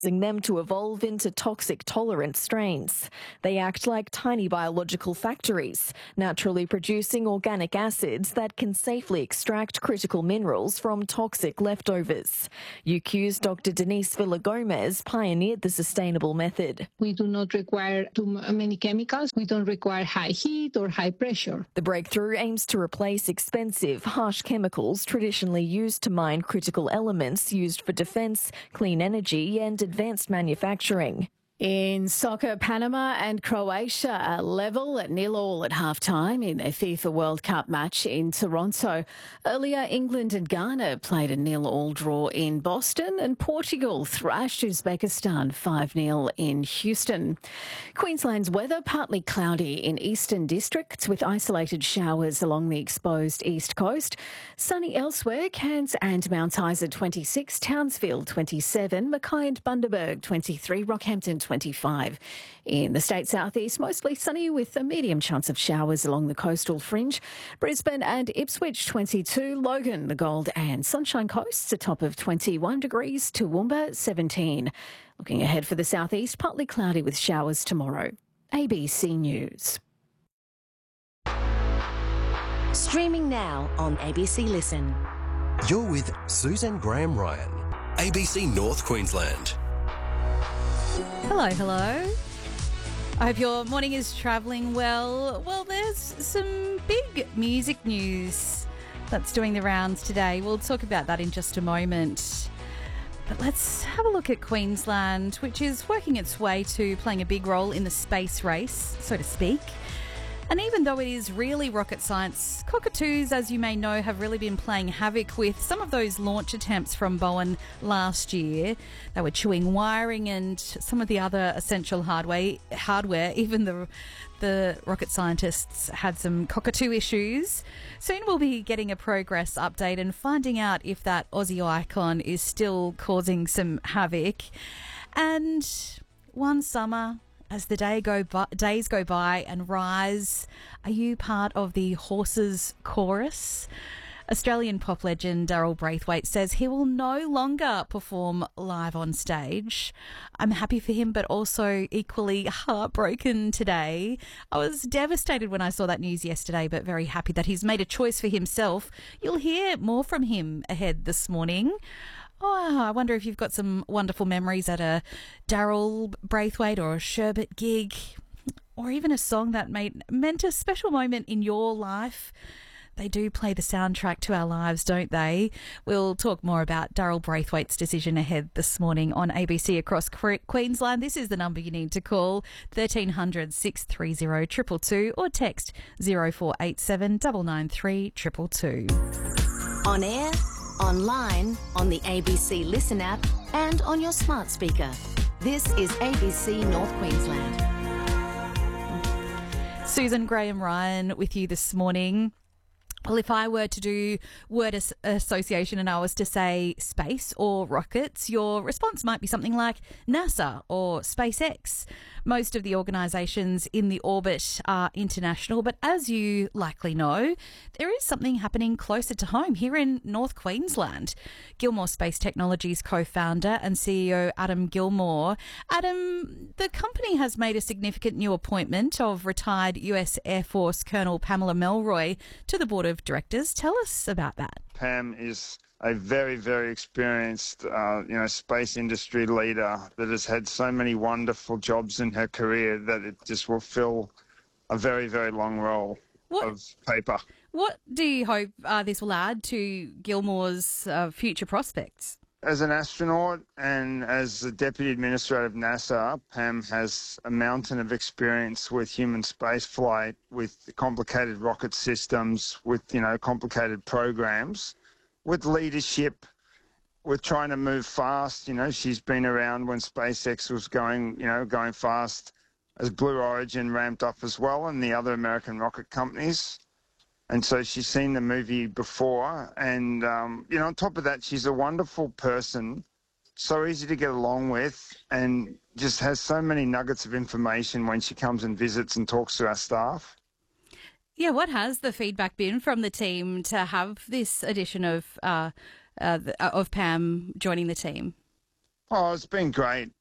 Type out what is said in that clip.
causing them to evolve into toxic-tolerant strains. They act like tiny biological factories, naturally producing organic acids that can safely extract critical minerals from toxic leftovers. UQ's Dr. Denise Villa-Gomez pioneered the sustainable method. We do not require too many chemicals. We don't require high heat or high pressure. The breakthrough aims to replace expensive, harsh chemicals traditionally used to mine critical elements used for defence, clean energy and advanced manufacturing. In soccer, Panama and Croatia are level at 0-0 at half-time in their FIFA World Cup match in Toronto. Earlier, England and Ghana played a 0-0 draw in Boston, and Portugal thrashed Uzbekistan 5-0 in Houston. Queensland's weather partly cloudy in eastern districts with isolated showers along the exposed east coast. Sunny elsewhere, Cairns and Mount Isa 26, Townsville 27, Mackay and Bundaberg 23, Rockhampton 25. In the state southeast, mostly sunny with a medium chance of showers along the coastal fringe. Brisbane and Ipswich 22, Logan, the Gold and Sunshine Coasts a top of 21 degrees, Toowoomba 17. Looking ahead for the southeast, partly cloudy with showers tomorrow. ABC News. Streaming now on ABC Listen. You're with Susan Graham Ryan, ABC North Queensland. Hello, hello. I hope your morning is travelling well. Well, there's some big music news that's doing the rounds today. We'll talk about that in just a moment. But let's have a look at Queensland, which is working its way to playing a big role in the space race, so to speak. And even though it is really rocket science, cockatoos, as you may know, have really been playing havoc with some of those launch attempts from Bowen last year. They were chewing wiring and some of the other essential hardware. Even the rocket scientists had some cockatoo issues. Soon we'll be getting a progress update and finding out if that Aussie icon is still causing some havoc. And one summer, as the days go by and rise, are you part of the Horses Chorus? Australian pop legend Daryl Braithwaite says he will no longer perform live on stage. I'm happy for him, but also equally heartbroken today. I was devastated when I saw that news yesterday, but very happy that he's made a choice for himself. You'll hear more from him ahead this morning. Oh, I wonder if you've got some wonderful memories at a Daryl Braithwaite or a Sherbet gig, or even a song that meant a special moment in your life. They do play the soundtrack to our lives, don't they? We'll talk more about Daryl Braithwaite's decision ahead this morning on ABC across Queensland. This is the number you need to call, 1300 630 222, or text 0487 993 222. On air, online, on the ABC Listen app and on your smart speaker. This is ABC North Queensland. Susan Graham Ryan with you this morning. Well, if I were to do word association and I was to say space or rockets, your response might be something like NASA or SpaceX. Most of the organisations in the orbit are international, but as you likely know, there is something happening closer to home here in North Queensland. Gilmore Space Technologies co-founder and CEO Adam Gilmore. Adam, the company has made a significant new appointment of retired US Air Force Colonel Pamela Melroy to the board of directors. Tell us about that. Pam is a very, very experienced, space industry leader that has had so many wonderful jobs in her career that it just will fill a very, very long role of paper. What do you hope this will add to Gilmore's future prospects? As an astronaut and as a deputy administrator of NASA, Pam has a mountain of experience with human spaceflight, with complicated rocket systems, with, complicated programs, with leadership, with trying to move fast. She's been around when SpaceX was going fast, as Blue Origin ramped up as well, and the other American rocket companies. And so she's seen the movie before. And, on top of that, she's a wonderful person, so easy to get along with, and just has so many nuggets of information when she comes and visits and talks to our staff. Yeah, what has the feedback been from the team to have this addition of Pam joining the team? Oh, it's been great.